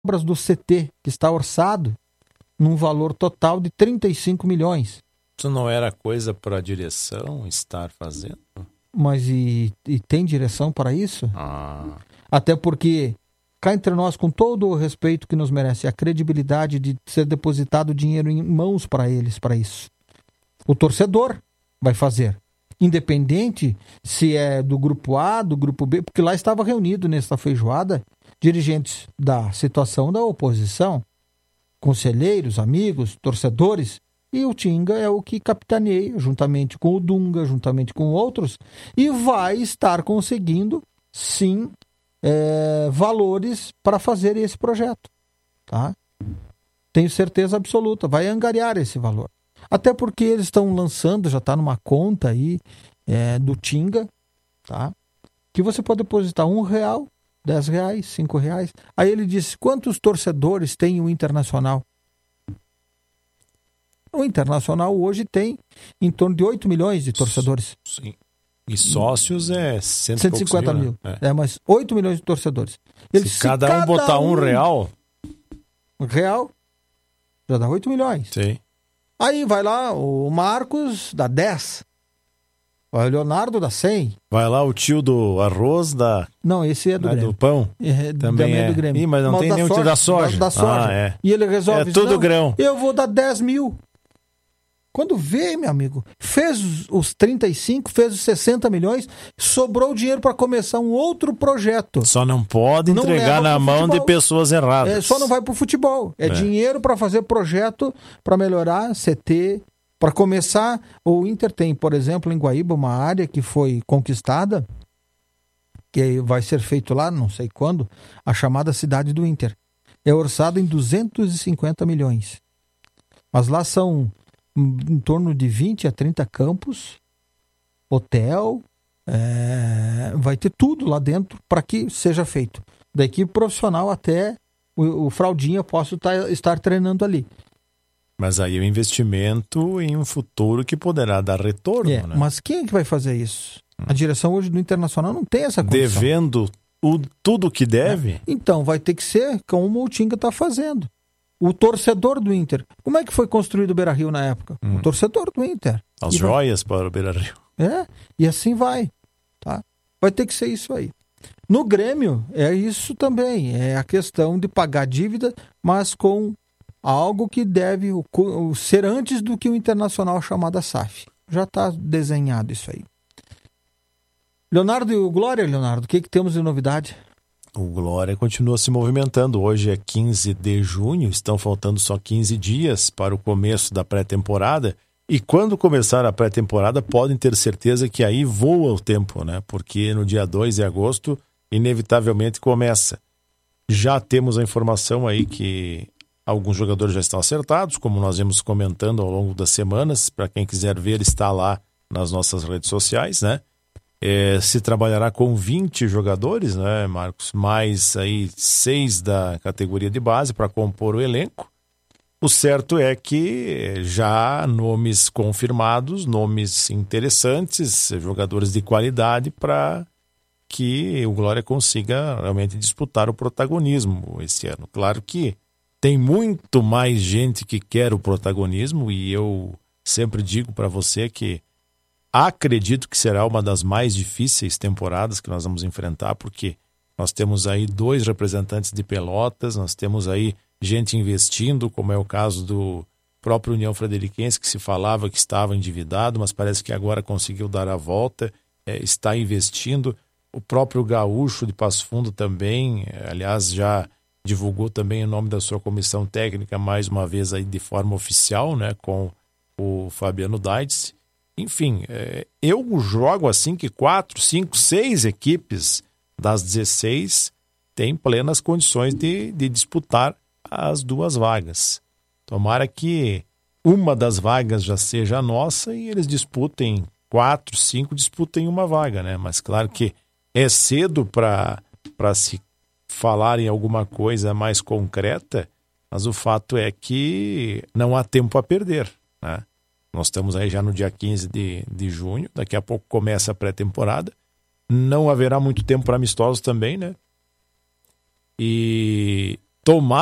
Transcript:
obras do CT, que está orçado num valor total de 35 milhões. Isso não era coisa para a direção estar fazendo? Mas e tem direção para isso? Até porque, cá entre nós, com todo o respeito que nos merece, a credibilidade de ser depositado dinheiro em mãos para eles, para isso. O torcedor vai fazer. Independente se é do grupo A, do grupo B, porque lá estava reunido nesta feijoada dirigentes da situação da oposição, conselheiros, amigos, torcedores, e o Tinga é o que capitaneia, juntamente com o Dunga, juntamente com outros, e vai estar conseguindo, sim, valores para fazer esse projeto. Tá? Tenho certeza absoluta, vai angariar esse valor. Até porque eles estão lançando, já está numa conta aí do Tinga, tá? Que você pode depositar R$1, R$10, R$5. Aí ele disse, quantos torcedores tem o Internacional? O Internacional hoje tem em torno de 8 milhões de torcedores. Sim. E sócios é 150 mil. Né? Mas 8 milhões de torcedores. Se cada um botar R$1... R$1 já dá 8 milhões. Sim. Aí vai lá, o Marcos dá 10. Vai o Leonardo dá 100. Vai lá o tio do arroz da... Não, esse é do Grêmio. Do pão? Também é do Grêmio. Ih, mas não tem nenhum tio da soja. Da soja. É. E ele resolve... É tudo grão. Eu vou dar 10 mil. Quando vê, meu amigo, fez os 35, fez os 60 milhões, sobrou dinheiro para começar um outro projeto. Só não pode entregar na mão de pessoas erradas. Só não vai para o futebol. É dinheiro para fazer projeto, para melhorar CT, para começar. O Inter tem, por exemplo, em Guaíba, uma área que foi conquistada, que vai ser feito lá, não sei quando, a chamada Cidade do Inter. É orçado em 250 milhões. Mas lá são em torno de 20 a 30 campos, hotel, vai ter tudo lá dentro para que seja feito. Da equipe profissional até o Fraldinha possa estar treinando ali. Mas aí é um investimento em um futuro que poderá dar retorno, né? Mas quem é que vai fazer isso? A direção hoje do Internacional não tem essa condição. Devendo tudo o que deve? Então vai ter que ser como o Tinga está fazendo. O torcedor do Inter. Como é que foi construído o Beira-Rio na época? O torcedor do Inter. As joias para o Beira-Rio. E assim vai. Tá? Vai ter que ser isso aí. No Grêmio, é isso também. É a questão de pagar dívida, mas com algo que deve ser antes do que o Internacional chamado SAF. Já está desenhado isso aí. Leonardo e o Glória, Leonardo, o que temos de novidade? O Glória continua se movimentando. Hoje é 15 de junho, estão faltando só 15 dias para o começo da pré-temporada. E quando começar a pré-temporada, podem ter certeza que aí voa o tempo, né? Porque no dia 2 de agosto, inevitavelmente começa. Já temos a informação aí que alguns jogadores já estão acertados, como nós vimos comentando ao longo das semanas. Para quem quiser ver, está lá nas nossas redes sociais, né? Se trabalhará com 20 jogadores, né, Marcos? Mais aí 6 da categoria de base para compor o elenco. O certo é que já nomes confirmados, nomes interessantes, jogadores de qualidade para que o Glória consiga realmente disputar o protagonismo esse ano. Claro que tem muito mais gente que quer o protagonismo e eu sempre digo para você que acredito que será uma das mais difíceis temporadas que nós vamos enfrentar, porque nós temos aí 2 representantes de Pelotas, nós temos aí gente investindo, como é o caso do próprio União Frederiquense, que se falava que estava endividado, mas parece que agora conseguiu dar a volta, está investindo. O próprio Gaúcho de Passo Fundo também, aliás, já divulgou também o nome da sua comissão técnica, mais uma vez aí de forma oficial, né, com o Fabiano Daites. Enfim, eu jogo assim que 4, 5, 6 equipes das 16 têm plenas condições de disputar as 2 vagas. Tomara que uma das vagas já seja a nossa e eles disputem 4, 5, disputem uma vaga, né? Mas claro que é cedo para se falar em alguma coisa mais concreta, mas o fato é que não há tempo a perder, né? Nós estamos aí já no dia 15 de junho, daqui a pouco começa a pré-temporada. Não haverá muito tempo para amistosos também, né? E Tomar